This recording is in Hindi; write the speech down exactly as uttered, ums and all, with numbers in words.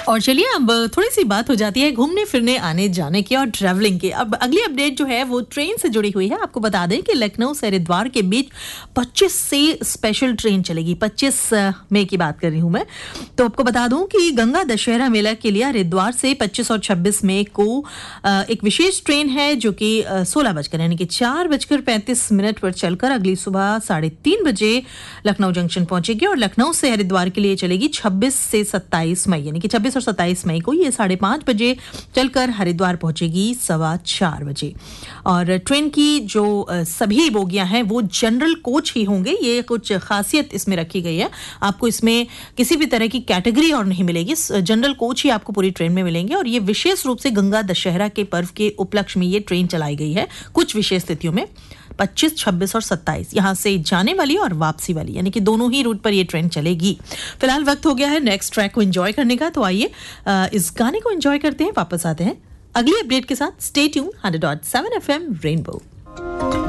और चलिए अब थोड़ी सी बात हो जाती है घूमने फिरने आने जाने की और ट्रैवलिंग की। अब अगली अपडेट जो है वो ट्रेन से जुड़ी हुई है। आपको बता दें कि लखनऊ से हरिद्वार के बीच पच्चीस से स्पेशल ट्रेन चलेगी। पच्चीस मई की बात कर रही हूं मैं। तो आपको बता दूं कि गंगा दशहरा मेला के लिए हरिद्वार से पच्चीस और छब्बीस मई को एक विशेष ट्रेन है जो कि सोलह बजकर यानी कि चार बजकर पैंतीस मिनट पर चलकर अगली सुबह साढ़े तीन बजे लखनऊ जंक्शन पहुंचेगी और लखनऊ से हरिद्वार के लिए चलेगी छब्बीस से सत्ताईस मई यानी कि छब्बीस और सत्ताईस मई को ये साढ़े पाँच बजे चलकर हरिद्वार पहुंचेगी सवा चार बजे। और ट्रेन की जो सभी बोगियां हैं वो जनरल कोच ही होंगे। ये कुछ खासियत इसमें रखी गई है। आपको इसमें किसी भी तरह की कैटेगरी और नहीं मिलेगी, जनरल कोच ही आपको पूरी ट्रेन में मिलेंगे। और ये विशेष रूप से गंगा दशहरा के पर्व के उपलक्ष्य में ये ट्रेन चलाई गई है कुछ विशेष तिथियों में। पच्चीस, छब्बीस और सत्ताईस यहां से जाने वाली और वापसी वाली यानी कि दोनों ही रूट पर ये ट्रेन चलेगी। फिलहाल वक्त हो गया है नेक्स्ट ट्रैक को एंजॉय करने का, तो आइए इस गाने को एंजॉय करते हैं। वापस आते हैं अगली अपडेट के साथ। Stay tune hundred point seven FM rainbow.